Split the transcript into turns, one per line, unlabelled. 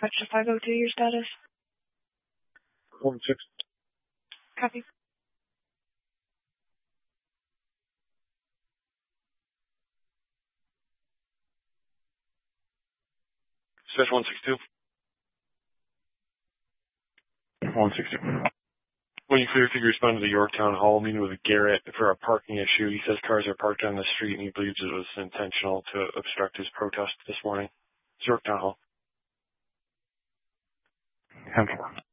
Correction 502, your status?
1-6.
Copy.
Dispatch 162. 162. When you clear, you respond to the Yorktown Hall meeting with Garrett for a parking issue. He says cars are parked on the street and he believes it was intentional to obstruct his protest this morning. It's Yorktown Hall. 10-4.